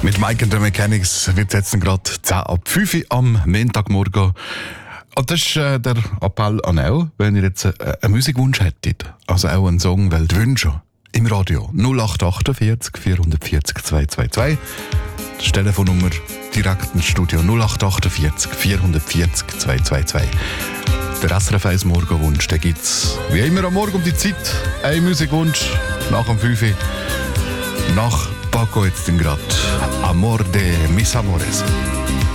Mit Mike and the Mechanics wird es jetzt gerade 10 ab 5 Uhr am Montagmorgen. Und das ist der Appell an euch, wenn ihr jetzt einen Musikwunsch hättet, also auch einen Song wollt wünschen, im Radio 0848 440 222. Das ist die Telefonnummer direkt ins Studio 0848 440 222. Der SRF 1 Morgenwunsch, den gibt es wie immer am Morgen um die Zeit. Ein Musikwunsch nach dem 5 Uhr. Nach Paco jetzt gerade Amor de mis amores.